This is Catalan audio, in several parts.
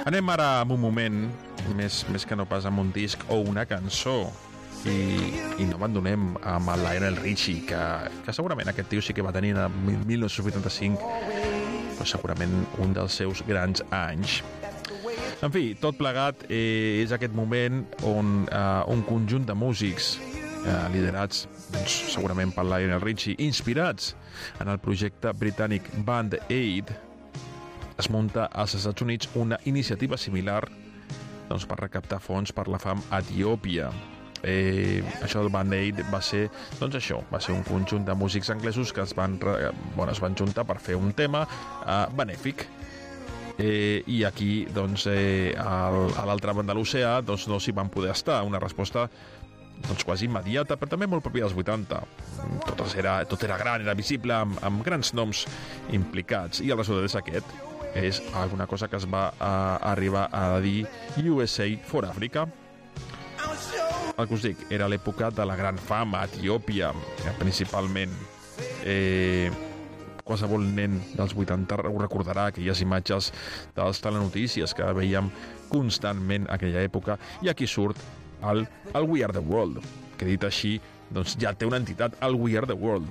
Anem ara amb un moment, més que no pas amb un disc o una cançó, i no abandonem amb el Lionel Richie, que segurament aquest tio sí que va tenir en el 1985 però segurament un dels seus grans anys. En fi, tot plegat és aquest moment on un conjunt de músics liderats doncs, segurament per Lionel Richie, inspirats en el projecte britànic Band Aid, es munta als Estats Units una iniciativa similar doncs, per recaptar fons per la fam a Etiòpia. Això del Band Aid va ser doncs això, va ser un conjunt de músics anglesos que es van juntar per fer un tema benèfic, i aquí doncs, a l'altra banda de l'oceà doncs, no s'hi van poder estar. Una resposta doncs, quasi immediata, però també molt pròpia dels 80. Tot era gran, era visible, amb grans noms implicats, i el resultat és aquest. És alguna cosa que es va arribar a dir USA for Africa. El que us dic, era l'època de la gran fam a Etiòpia, principalment. Qualsevol nen dels 80 ho recordarà, aquelles imatges dels telenotícies que veiem constantment a aquella època, i aquí surt el We Are The World, que dit així doncs ja té una entitat, el We Are The World.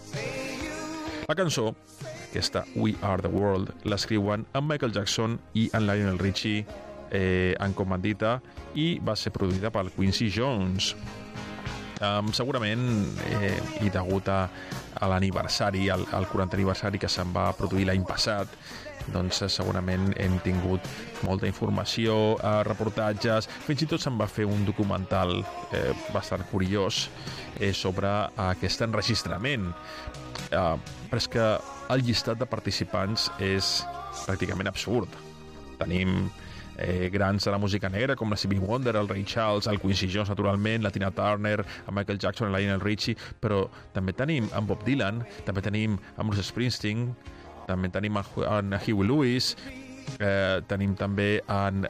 La cançó, aquesta We Are The World, l'escriuen en Michael Jackson i en Lionel Richie en comandita, i va ser produïda per Quincy Jones. Segurament, i degut a l'aniversari, al 40 aniversari que se'n va produir l'any passat, doncs segurament hem tingut molta informació, reportatges, fins i tot se'n va fer un documental bastant curiós sobre aquest enregistrament. Però és que el llistat de participants és pràcticament absurd. Tenim grans de la música negra com la Stevie Wonder, el Ray Charles, el Quincy Jones, naturalment, la Tina Turner, el Michael Jackson, el Lionel Richie, però també tenim en Bob Dylan, també tenim en Bruce Springsteen, també tenim en Huey Lewis, tenim també en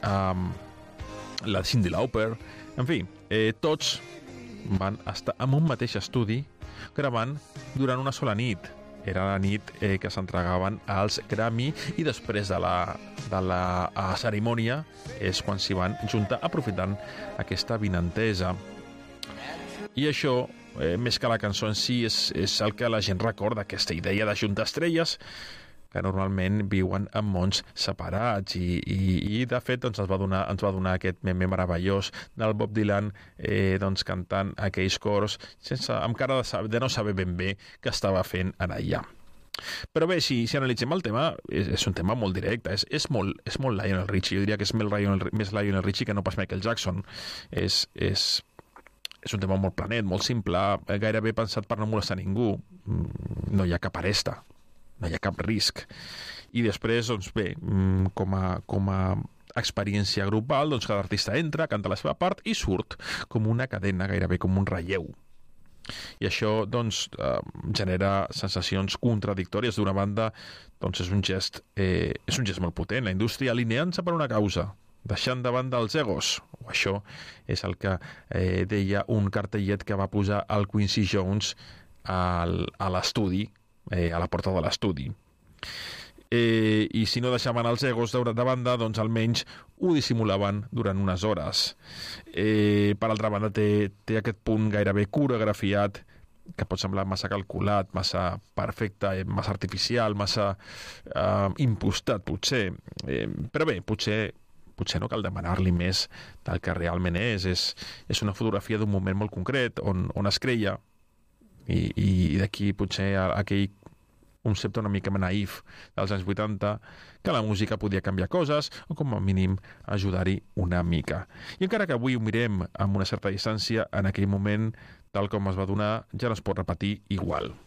la Cyndi Lauper. En fi, tots van estar en un mateix estudi gravant durant una sola nit. Era la nit que s'entregaven als Grammy, i després de la cerimònia és quan s'hi van juntar, aprofitant aquesta avinentesa. I això, més que la cançó en si, és el que la gent recorda, aquesta idea de juntar estrelles que normalment viuen en mons separats, i de fet doncs, ens va donar aquest meme meravellós del Bob Dylan doncs, cantant aquells cors amb cara de no saber ben bé què estava fent allà. Però bé, si analitzem el tema, és un tema molt directe, és molt Lionel Richie. Jo diria que és més Lionel Richie que no pas Michael Jackson. És un tema molt planet, molt simple, gairebé pensat per no molestar ningú. No hi ha cap aresta, no hi ha cap risc. I després, doncs bé, com a experiència grupal, doncs cada artista entra, canta la seva part i surt com una cadena, gairebé com un relleu. I això doncs genera sensacions contradictòries. D'una banda, doncs és un gest molt potent, la indústria alineant-se per una causa, deixant de banda els egos. O això és el que deia un cartellet que va posar el Quincy Jones a l'estudi, a la porta de l'estudi. I si no deixaven els egos de banda, doncs almenys ho dissimulaven durant unes hores. Per altra banda, té aquest punt gairebé coreografiat que pot semblar massa calculat, massa perfecte, massa artificial, massa impostat, potser. Però bé, potser no cal demanar-li més del que realment és. És una fotografia d'un moment molt concret on es creia, i d'aquí potser aquell concepte una mica naïf dels anys 80, que la música podia canviar coses, o com a mínim ajudar-hi una mica. I encara que avui ho mirem amb una certa distància, en aquell moment, tal com es va donar, ja no es pot repetir igual.